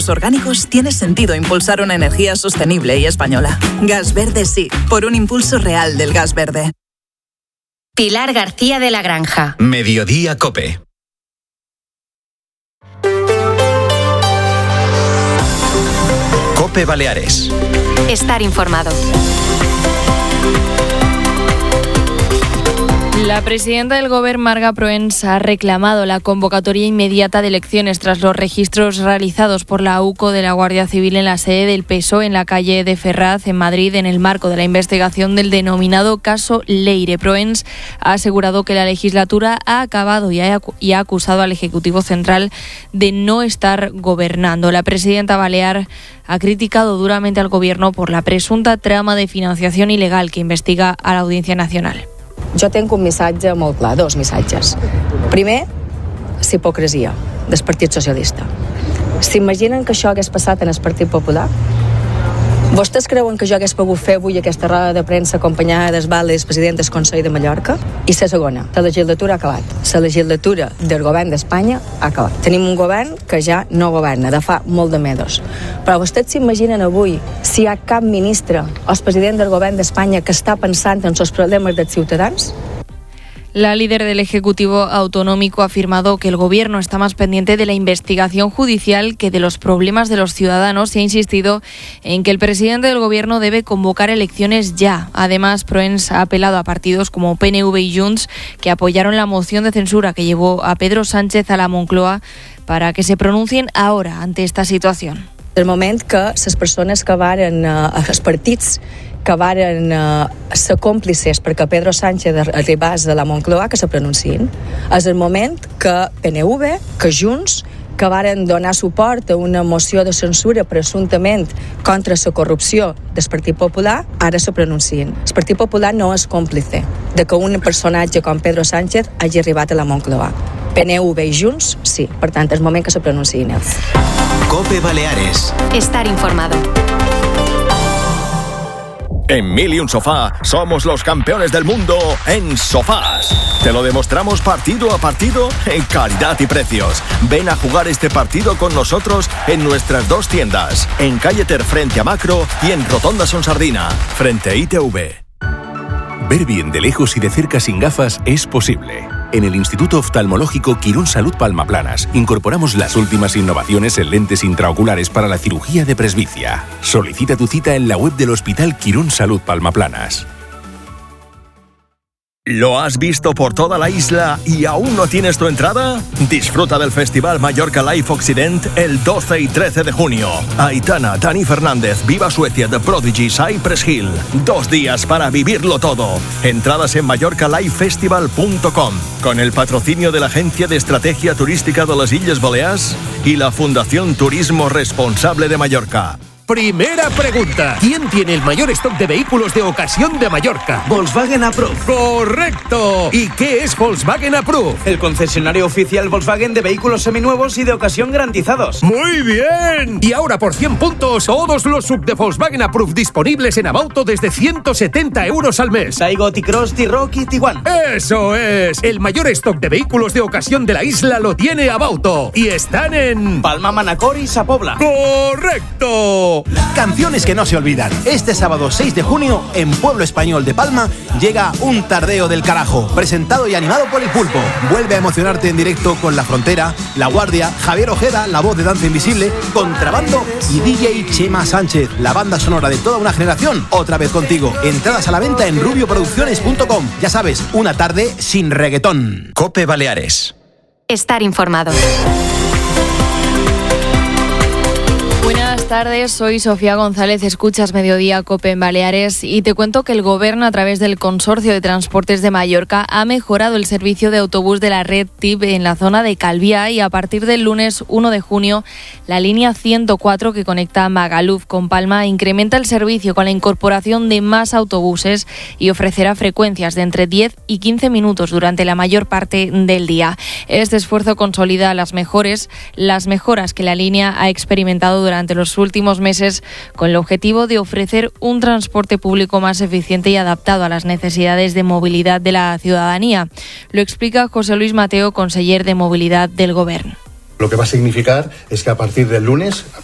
combustibles orgánicos, tiene sentido impulsar una energía sostenible y española. Gas Verde sí, por un impulso real del gas verde. Pilar García de la Granja. Mediodía COPE. COPE Baleares. Estar informado. La presidenta del Gobierno, Marga Proens, ha reclamado la convocatoria inmediata de elecciones tras los registros realizados por la UCO de la Guardia Civil en la sede del PSOE en la calle de Ferraz, en Madrid, en el marco de la investigación del denominado caso Leire. Proens ha asegurado que la legislatura ha acabado y ha acusado al Ejecutivo Central de no estar gobernando. La presidenta balear ha criticado duramente al Gobierno por la presunta trama de financiación ilegal que investiga a la Audiencia Nacional. Jo tinc un missatge molt clar, dos missatges. Primer, la hipocresia del Partit Socialista. S'imaginen que això hagués passat en el Partit Popular? Vostès creuen que jo hagués pogut fer avui aquesta roda de premsa acompanyada del vàlid president del Consell de Mallorca? I la segona, la legislatura ha acabat. La legislatura del govern d'Espanya ha acabat. Tenim un govern que ja no governa, de fa molt de mesos. Però vostès s'imaginen avui si hi ha cap ministre o el president del govern d'Espanya que està pensant en els problemes dels ciutadans? La líder del Ejecutivo Autonómico ha afirmado que el Gobierno está más pendiente de la investigación judicial que de los problemas de los ciudadanos y ha insistido en que el presidente del Gobierno debe convocar elecciones ya. Además, Proens ha apelado a partidos como PNV y Junts, que apoyaron la moción de censura que llevó a Pedro Sánchez a la Moncloa, para que se pronuncien ahora ante esta situación. El moment que les persones que varen, els partits que varen ser còmplices perquè Pedro Sánchez arribés de la Moncloa, que se pronunciïn. És el moment que PNV, que Junts, que varen donar suport a una moció de censura presumptament contra la corrupció del Partit Popular, ara se pronunciïn. El Partit Popular no és còmplice de que un personatge com Pedro Sánchez hagi arribat a la Moncloa. PNV i Junts, sí. Per tant, és el moment que se pronunciïn ells. COPE Baleares. Estar informado. En Mil y un Sofá somos los campeones del mundo en sofás. Te lo demostramos partido a partido en calidad y precios. Ven a jugar este partido con nosotros en nuestras dos tiendas, en Calle Ter frente a Macro y en Rotonda Son Sardina, frente a ITV. Ver bien de lejos y de cerca sin gafas es posible. En el Instituto Oftalmológico Quirón Salud Palma Planas incorporamos las últimas innovaciones en lentes intraoculares para la cirugía de presbicia. Solicita tu cita en la web del Hospital Quirón Salud Palma Planas. ¿Lo has visto por toda la isla y aún no tienes tu entrada? Disfruta del Festival Mallorca Life Occident el 12 y 13 de junio. Aitana, Dani Fernández, Viva Suecia, The Prodigy, Cypress Hill. 2 días para vivirlo todo. Entradas en mallorcalifefestival.com. Con el patrocinio de la Agencia de Estrategia Turística de las Illes Balears y la Fundación Turismo Responsable de Mallorca. Primera pregunta. ¿Quién tiene el mayor stock de vehículos de ocasión de Mallorca? Volkswagen Approved. ¡Correcto! ¿Y qué es Volkswagen Approved? El concesionario oficial Volkswagen de vehículos seminuevos y de ocasión garantizados. ¡Muy bien! Y ahora por 100 puntos, todos los sub de Volkswagen Approved disponibles en Abauto desde 170 euros al mes. Taigo, T-Cross, T-Roc y Tiguan. ¡Eso es! El mayor stock de vehículos de ocasión de la isla lo tiene Abauto. Y están en... Palma, Manacor y Sapobla. ¡Correcto! Canciones que no se olvidan. Este sábado 6 de junio, en Pueblo Español de Palma, llega Un Tardeo del Carajo, presentado y animado por El Pulpo. Vuelve a emocionarte en directo con La Frontera, La Guardia, Javier Ojeda, la voz de Danza Invisible, Contrabando y DJ Chema Sánchez, la banda sonora de toda una generación, otra vez contigo. Entradas a la venta en rubioproducciones.com. Ya sabes, una tarde sin reggaetón. COPE Baleares. Estar informado. Buenas tardes, soy Sofía González, escuchas Mediodía COPE en Baleares y te cuento que el Gobierno, a través del Consorcio de Transportes de Mallorca, ha mejorado el servicio de autobús de la red TIB en la zona de Calviá y a partir del lunes 1 de junio la línea 104 que conecta Magaluf con Palma incrementa el servicio con la incorporación de más autobuses y ofrecerá frecuencias de entre 10 y 15 minutos durante la mayor parte del día. Este esfuerzo consolida las mejoras que la línea ha experimentado durante los últimos meses con el objetivo de ofrecer un transporte público más eficiente y adaptado a las necesidades de movilidad de la ciudadanía. Lo explica José Luis Mateo, conseller de Movilidad del Gobierno. Lo que va a significar es que a partir del lunes,